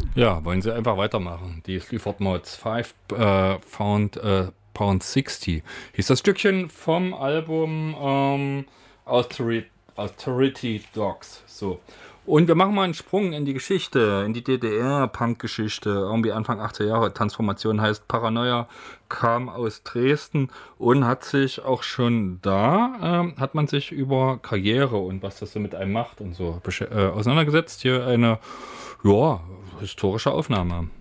Ja, wollen Sie einfach weitermachen. Die Sleaford Mods 5 Pound 60 hieß das Stückchen vom Album Authority Dogs. So. Und wir machen mal einen Sprung in die Geschichte, in die DDR-Punk-Geschichte. Irgendwie Anfang 80er Jahre. Transformation heißt Paranoia, kam aus Dresden und hat sich auch schon da, hat man sich über Karriere und was das so mit einem macht und so auseinandergesetzt. Hier eine, ja, historische Aufnahme.